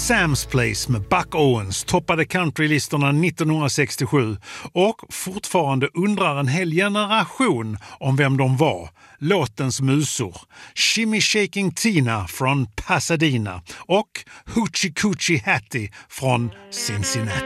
Sam's Place med Buck Owens toppade countrylistorna 1967 och fortfarande undrar en hel generation om vem de var. Låtens musor, Shimmy Shaking Tina från Pasadena och Hoochie Coochie Hattie från Cincinnati.